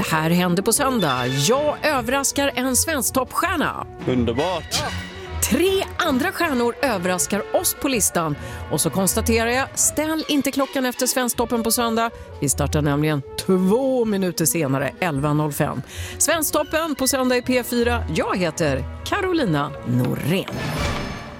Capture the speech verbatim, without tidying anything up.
Det här händer på söndag. Jag överraskar en svensktoppstjärna. Underbart! Tre andra stjärnor överraskar oss på listan. Och så konstaterar jag, ställ inte klockan efter Svensktoppen på söndag. Vi startar nämligen två minuter senare, elva noll fem. Svensktoppen på söndag i P fyra. Jag heter Carolina Norén.